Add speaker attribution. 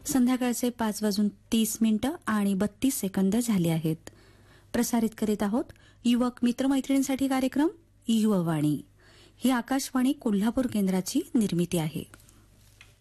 Speaker 1: संध्याकाळचे 5:30 आणि 32 सेकंद झाले आहेत. प्रसारित करीत आहोत युवक मित्रमैत्रिणींसाठी कार्यक्रम युववाणी. ही आकाशवाणी कोल्हापूर केंद्राची निर्मिती आहे.